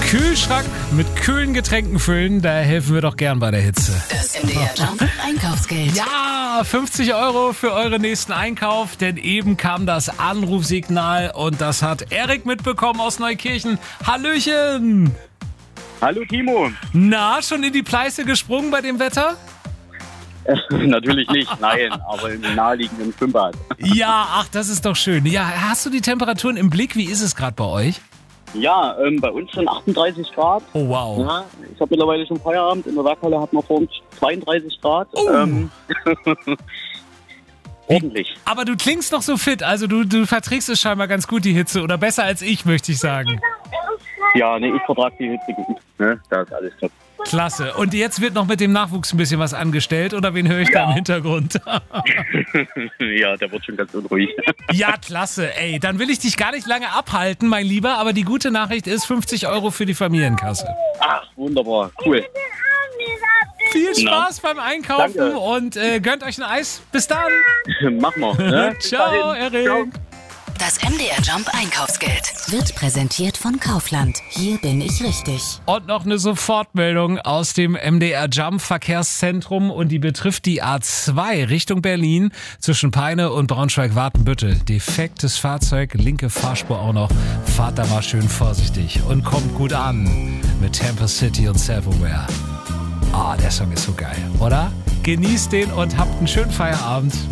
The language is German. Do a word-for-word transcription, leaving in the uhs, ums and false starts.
Kühlschrank mit kühlen Getränken füllen, da helfen wir doch gern bei der Hitze. Das M D R Jump Einkaufsgeld. Ja, fünfzig Euro für euren nächsten Einkauf, denn eben kam das Anrufsignal und das hat Erik mitbekommen aus Neukirchen. Hallöchen! Hallo Timo. Na, schon in die Pleiße gesprungen bei dem Wetter? Natürlich nicht, nein, aber im naheliegenden Schwimmbad. Ja, ach, das ist doch schön. Ja, hast du die Temperaturen im Blick? Wie ist es gerade bei euch? Ja, ähm, bei uns sind achtunddreißig Grad. Oh, wow. Ja, ich habe mittlerweile schon Feierabend. In der Werkhalle hat man vor uns zweiunddreißig Grad. Oh. Ähm, ordentlich. Aber du klingst noch so fit, also du, du verträgst es scheinbar ganz gut, die Hitze, oder besser als ich, möchte ich sagen. Ja, nee, ich vertrage die Hitze gut. Ne? Da ist alles top. Klasse. Und jetzt wird noch mit dem Nachwuchs ein bisschen was angestellt, oder wen höre ich da im Hintergrund? Ja, der wird schon ganz unruhig. Ja, klasse. Ey, dann will ich dich gar nicht lange abhalten, mein Lieber, aber die gute Nachricht ist fünfzig Euro für die Familienkasse. Ach, wunderbar. Cool. Viel Spaß beim Einkaufen. Danke. Und äh, gönnt euch ein Eis. Bis dann. Machen wir. Ne? Bis Ciao, dahin. Erik. Ciao. Das M D R Jump Einkaufsgeld wird präsentiert von Kaufland. Hier bin ich richtig. Und noch eine Sofortmeldung aus dem M D R Jump Verkehrszentrum und die betrifft die A zwei Richtung Berlin zwischen Peine und Braunschweig-Wartenbüttel. Defektes Fahrzeug, linke Fahrspur auch noch. Fahrt da mal schön vorsichtig und kommt gut an mit Tampa City und Self-Aware. Ah, der Song ist so geil, oder? Genießt den und habt einen schönen Feierabend.